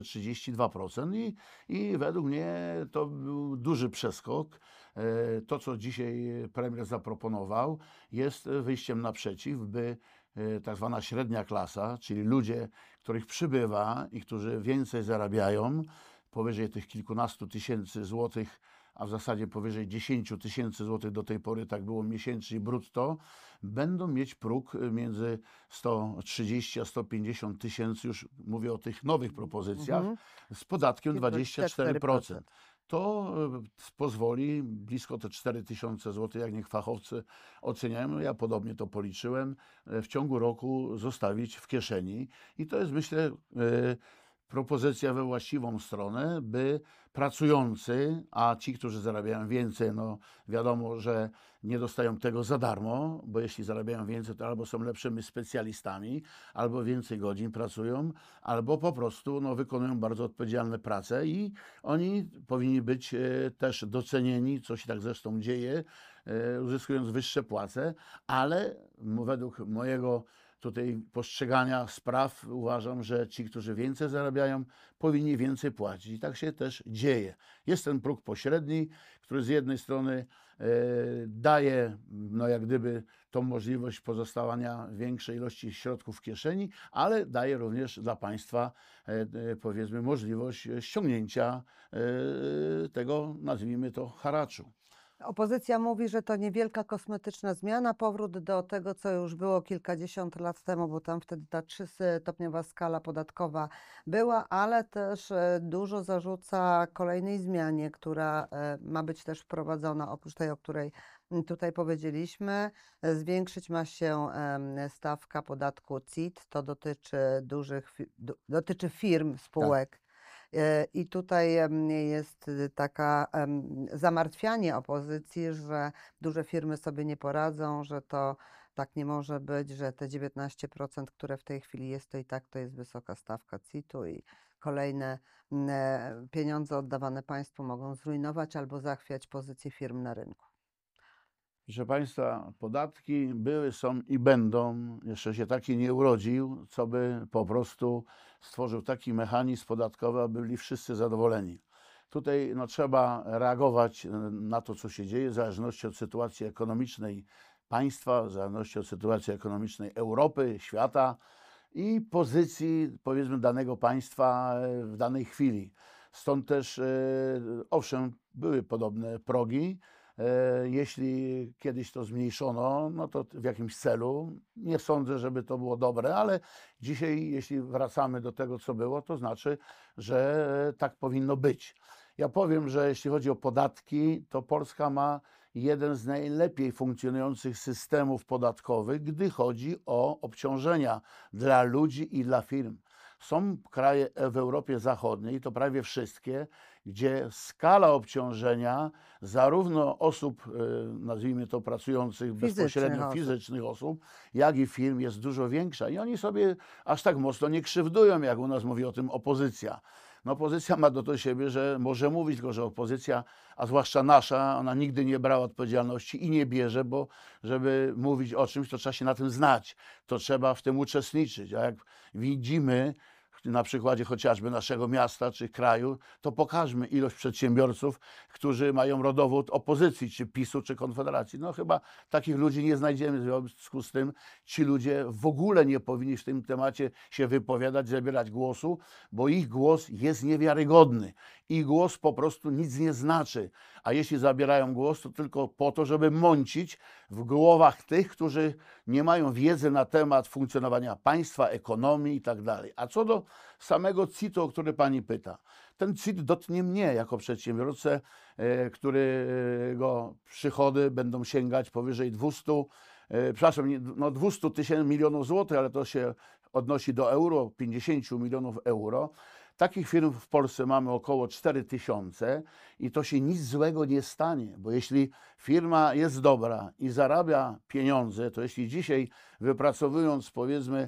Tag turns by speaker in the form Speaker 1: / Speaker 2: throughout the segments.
Speaker 1: 32% i według mnie to był duży przeskok. To, co dzisiaj premier zaproponował, jest wyjściem naprzeciw, by tak zwana średnia klasa, czyli ludzie, których przybywa i którzy więcej zarabiają, powyżej tych kilkunastu tysięcy złotych, a w zasadzie powyżej 10 tysięcy złotych do tej pory tak było miesięcznie brutto, będą mieć próg między 130 a 150 tysięcy, już mówię o tych nowych propozycjach,
Speaker 2: Mhm.
Speaker 1: z podatkiem
Speaker 2: I
Speaker 1: 24%. To pozwoli blisko te 4000 zł, jak niech fachowcy oceniają, ja podobnie to policzyłem, w ciągu roku zostawić w kieszeni. I to jest, myślę, propozycja we właściwą stronę, by pracujący, a ci, którzy zarabiają więcej, no wiadomo, że nie dostają tego za darmo, bo jeśli zarabiają więcej, to albo są lepszymi specjalistami, albo więcej godzin pracują, albo po prostu no, wykonują bardzo odpowiedzialne prace i oni powinni być też docenieni, co się tak zresztą dzieje, uzyskując wyższe płace, ale według mojego tutaj postrzegania spraw uważam, że ci, którzy więcej zarabiają, powinni więcej płacić. I tak się też dzieje. Jest ten próg pośredni, który z jednej strony daje, no jak gdyby, tą możliwość pozostawania większej ilości środków w kieszeni, ale daje również dla państwa, powiedzmy, możliwość ściągnięcia tego, nazwijmy to, haraczu.
Speaker 2: Opozycja mówi, że to niewielka kosmetyczna zmiana, powrót do tego, co już było kilkadziesiąt lat temu, bo tam wtedy ta trzystopniowa skala podatkowa była, ale też dużo zarzuca kolejnej zmianie, która ma być też wprowadzona, oprócz tej, o której tutaj powiedzieliśmy. Zwiększyć ma się stawka podatku CIT, to dotyczy dotyczy firm, spółek. I tutaj jest taka zamartwianie opozycji, że duże firmy sobie nie poradzą, że to tak nie może być, że te 19%, które w tej chwili jest, to i tak to jest wysoka stawka CIT-u i kolejne pieniądze oddawane państwu mogą zrujnować albo zachwiać pozycję firm na rynku.
Speaker 1: Proszę Państwa, podatki były, są i będą. Jeszcze się taki nie urodził, co by po prostu stworzył taki mechanizm podatkowy, aby byli wszyscy zadowoleni. Tutaj no, trzeba reagować na to, co się dzieje, w zależności od sytuacji ekonomicznej państwa, w zależności od sytuacji ekonomicznej Europy, świata i pozycji, powiedzmy, danego państwa w danej chwili. Stąd też, owszem, były podobne progi. Jeśli kiedyś to zmniejszono, no to w jakimś celu. Nie sądzę, żeby to było dobre, ale dzisiaj, jeśli wracamy do tego, co było, to znaczy, że tak powinno być. Ja powiem, że jeśli chodzi o podatki, to Polska ma jeden z najlepiej funkcjonujących systemów podatkowych, gdy chodzi o obciążenia dla ludzi i dla firm. Są kraje w Europie Zachodniej, to prawie wszystkie, gdzie skala obciążenia zarówno osób, nazwijmy to, pracujących bezpośrednio, fizycznych osób, jak i firm jest dużo większa. I oni sobie aż tak mocno nie krzywdują, jak u nas mówi o tym opozycja. No opozycja ma do siebie, że może mówić, tylko że opozycja, a zwłaszcza nasza, ona nigdy nie brała odpowiedzialności i nie bierze, bo żeby mówić o czymś, to trzeba się na tym znać, to trzeba w tym uczestniczyć. A jak widzimy na przykładzie chociażby naszego miasta czy kraju, to pokażmy ilość przedsiębiorców, którzy mają rodowód opozycji, czy PiS-u, czy Konfederacji. No chyba takich ludzi nie znajdziemy, w związku z tym ci ludzie w ogóle nie powinni w tym temacie się wypowiadać, zabierać głosu, bo ich głos jest niewiarygodny. Ich głos po prostu nic nie znaczy. A jeśli zabierają głos, to tylko po to, żeby mącić w głowach tych, którzy nie mają wiedzy na temat funkcjonowania państwa, ekonomii i tak dalej. A co do samego CIT-u, o który pani pyta, ten CIT dotknie mnie jako przedsiębiorcę, którego przychody będą sięgać powyżej 200, przepraszam, no 200 milionów złotych, ale to się odnosi do euro, 50 milionów euro. Takich firm w Polsce mamy około 4000 i to się nic złego nie stanie, bo jeśli firma jest dobra i zarabia pieniądze, to jeśli dzisiaj wypracowując powiedzmy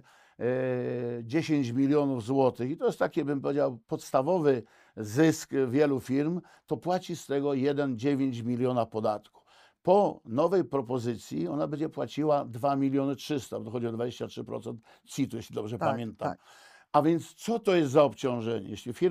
Speaker 1: 10 milionów złotych i to jest taki, bym powiedział, podstawowy zysk wielu firm, to płaci z tego 1,9 miliona podatku. Po nowej propozycji ona będzie płaciła 2 300 000, to chodzi o 23% CIT-u, jeśli dobrze pamiętam.
Speaker 2: Tak.
Speaker 1: A więc co to jest za obciążenie? Jeśli firma